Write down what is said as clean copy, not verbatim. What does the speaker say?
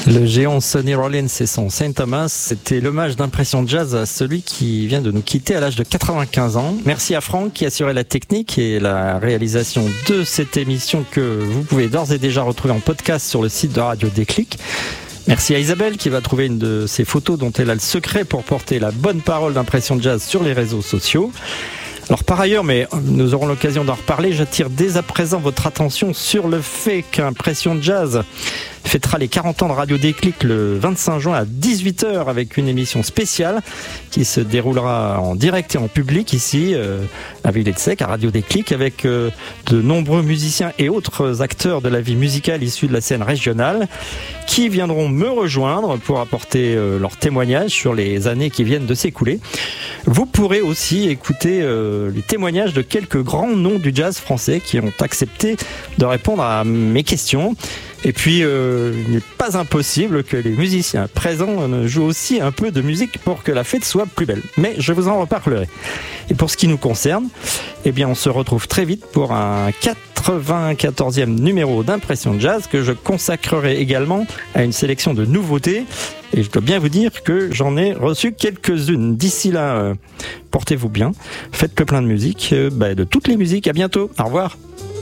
Le géant Sonny Rollins et son Saint Thomas, c'était l'hommage d'Impression Jazz à celui qui vient de nous quitter à l'âge de 95 ans. Merci à Franck qui assurait la technique et la réalisation de cette émission que vous pouvez d'ores et déjà retrouver en podcast sur le site de Radio Déclic. Merci à Isabelle qui va trouver une de ces photos dont elle a le secret pour porter la bonne parole d'Impression Jazz sur les réseaux sociaux. Alors par ailleurs, mais nous aurons l'occasion d'en reparler, j'attire dès à présent votre attention sur le fait qu'Impression Jazz fêtera les 40 ans de Radio Déclic le 25 juin à 18h avec une émission spéciale qui se déroulera en direct et en public ici à Villers-de-Sec, à Radio Déclic, avec de nombreux musiciens et autres acteurs de la vie musicale issus de la scène régionale qui viendront me rejoindre pour apporter leur témoignage sur les années qui viennent de s'écouler. Vous pourrez aussi écouter les témoignages de quelques grands noms du jazz français qui ont accepté de répondre à mes questions. Et puis, il n'est pas impossible que les musiciens présents jouent aussi un peu de musique pour que la fête soit plus belle. Mais je vous en reparlerai. Et pour ce qui nous concerne, eh bien, on se retrouve très vite pour un 94e numéro d'Impression Jazz que je consacrerai également à une sélection de nouveautés. Et je dois bien vous dire que j'en ai reçu quelques-unes. D'ici là, portez-vous bien, faites le plein de musique, de toutes les musiques. À bientôt. Au revoir.